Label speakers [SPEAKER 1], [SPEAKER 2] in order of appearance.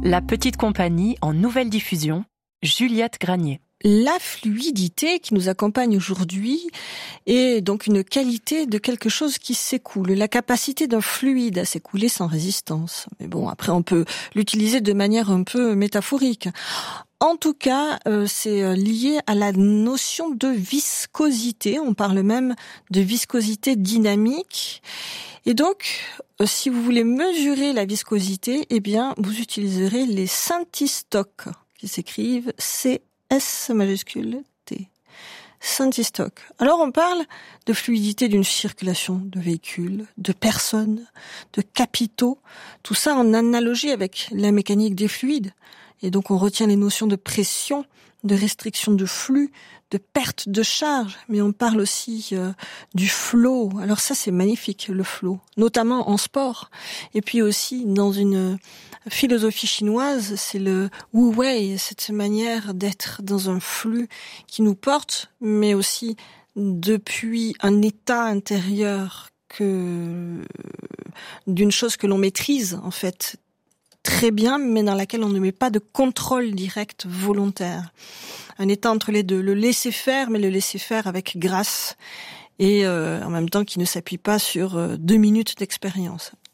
[SPEAKER 1] La petite compagnie en nouvelle diffusion, Juliette Granier.
[SPEAKER 2] La fluidité qui nous accompagne aujourd'hui est donc une qualité de quelque chose qui s'écoule, la capacité d'un fluide à s'écouler sans résistance. Mais bon, après on peut l'utiliser de manière un peu métaphorique. En tout cas, c'est lié à la notion de viscosité. On parle même de viscosité dynamique. Et donc, si vous voulez mesurer la viscosité, eh bien, vous utiliserez les centistoques, qui s'écrivent CS majuscule T. Centistoques. Alors, on parle de fluidité d'une circulation de véhicules, de personnes, de capitaux, tout ça en analogie avec la mécanique des fluides. Et donc, on retient les notions de pression, de restriction de flux, de perte de charge, mais on parle aussi du flow. Alors ça, c'est magnifique, le flow, notamment en sport. Et puis aussi, dans une philosophie chinoise, c'est le wu wei, cette manière d'être dans un flux qui nous porte, mais aussi depuis un état intérieur d'une chose que l'on maîtrise, en fait, très bien, mais dans laquelle on ne met pas de contrôle direct volontaire. Un état entre les deux, le laisser faire, mais le laisser faire avec grâce et en même temps qui ne s'appuie pas sur 2 minutes d'expérience.